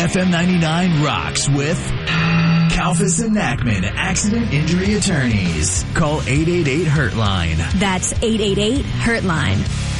FM 99 rocks with Kalfas and Nachman Accident Injury Attorneys. Call 888-HURT-LINE. That's 888-HURT-LINE.